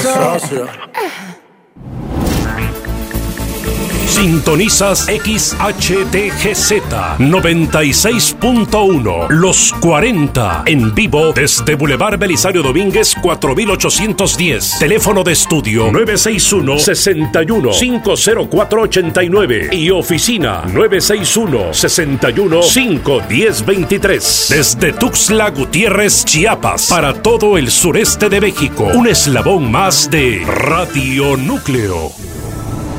Gracias. Sintonizas XHTGZ 96.1 Los 40 en vivo desde Boulevard Belisario Domínguez 4810. Teléfono de estudio 961-61-50489 y oficina 961-61-51023. Desde Tuxtla Gutiérrez, Chiapas, para todo el sureste de México. Un eslabón más de Radio Núcleo.